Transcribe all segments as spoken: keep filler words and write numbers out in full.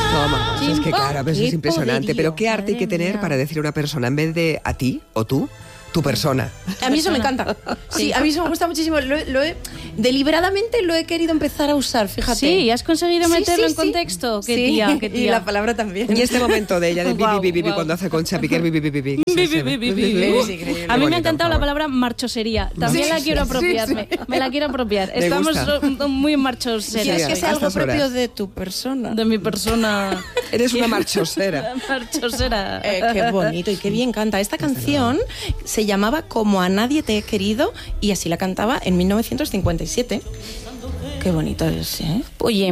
Toma, pues es que claro, eso es impresionante. poderío. Pero ¿qué arte hay que tener mía. para decir a una persona en vez de a ti o tú? Tu persona. A mí eso me encanta. Sí, a mí eso me gusta muchísimo. Lo, he- lo he, deliberadamente lo he querido empezar a usar, fíjate. Sí, ¿y has conseguido Sí, meterlo sí, en sí. contexto? Qué Sí, tía, qué y tía. la palabra también. Y este momento de ella de Guau, bibi, bibi, guau. cuando hace Concha Piquer, bibi, bibi, bibi. Bi, bi, bi, bi, bi. Es increíble. A mí me bonito, ha encantado por la favor. palabra marchosería. También Sí, la sí, quiero sí, apropiarme. sí. Me la quiero apropiar. Me Estamos gusta. so- muy marchoseras. ¿Quieres Sí, que a sea algo estas propio horas. de tu persona? De mi persona. Eres una marchosera. Marchosera. Eh, qué bonito y qué bien canta. Esta canción se llamaba Como a nadie te he querido y así la cantaba en mil novecientos cincuenta y siete. Qué bonito es, ¿eh? Oye.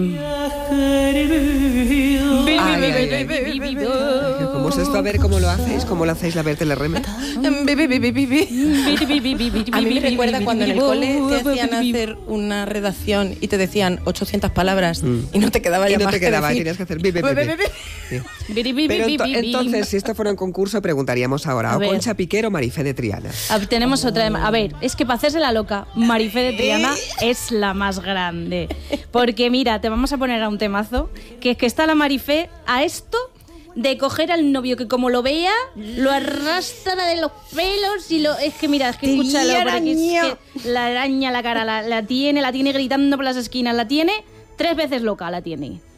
Ay, ay, ay. ¿Cómo es esto? A ver cómo lo hacéis, cómo lo hacéis la Berta y la Reme. A mí me recuerda cuando en el cole te hacían hacer una redacción y te decían ochocientas palabras y no te quedaba Y ya no más te que quedaba, decir, tenías que hacer bibi, bibi, bibi. Sí. Pero ento- entonces, si esto fuera un concurso, preguntaríamos ahora, A ¿o ver. Concha Piquer o Marifé de Triana? A- Tenemos otra. A ver, es que para hacerse la loca, Marifé de Triana es la más grande. Porque mira, te vamos a poner a un temazo, que es que está la Marifé a esto de coger al novio que como lo vea, lo arrastra de los pelos y lo... Es que mira, es que Te escúchalo, porque es araña. que la araña la cara, la, la tiene, la tiene gritando por las esquinas, la tiene tres veces loca, la tiene.